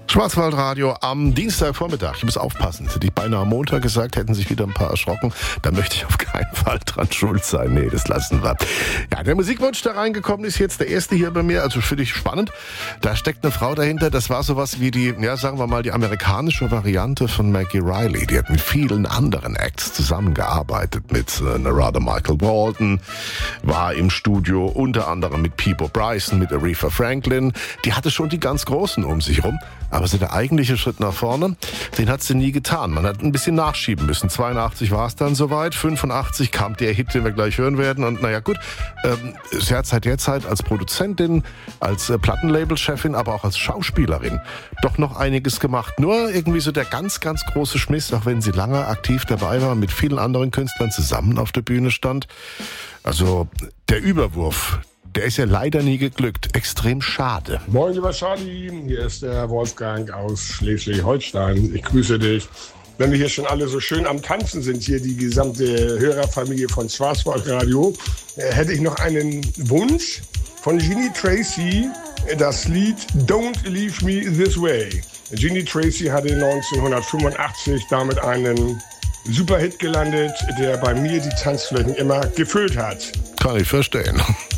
Schwarzwaldradio am Dienstagvormittag. Ich muss aufpassen. Hätte ich beinahe am Montag gesagt, hätten sich wieder ein paar erschrocken. Da möchte ich auf keinen Fall dran schuld sein. Nee, das lassen wir. Ja, der Musikwunsch, der reingekommen ist, jetzt der erste hier bei mir. Also finde ich spannend. Da steckt eine Frau dahinter. Das war sowas wie die, ja, sagen wir mal, die amerikanische Variante von Maggie Reilly. Die hat mit vielen anderen Acts zusammengearbeitet. Mit Narada Michael Walden, war im Studio unter anderem mit Peabo Bryson, mit Aretha Franklin. Die hatte schon die ganz Großen um sich rum. Aber so der eigentliche Schritt nach vorne, den hat sie nie getan. Man hat ein bisschen nachschieben müssen. 82 war es dann soweit, 85 kam der Hit, den wir gleich hören werden. Und naja gut, sie hat seit der Zeit als Produzentin, als Plattenlabelchefin, aber auch als Schauspielerin doch noch einiges gemacht. Nur irgendwie so der ganz, ganz große Schmiss, auch wenn sie lange aktiv dabei war, mit vielen anderen Künstlern zusammen auf der Bühne stand. Also der Überwurf, der ist ja leider nie geglückt. Extrem schade. Moin, lieber Charlie. Hier ist der Wolfgang aus Schleswig-Holstein. Ich grüße dich. Wenn wir hier schon alle so schön am Tanzen sind, hier die gesamte Hörerfamilie von Schwarzwaldradio, hätte ich noch einen Wunsch von Jeannie Tracy, das Lied Don't Leave Me This Way. Jeannie Tracy hatte 1985 damit einen Superhit gelandet, der bei mir die Tanzflächen immer gefüllt hat. Kann ich verstehen.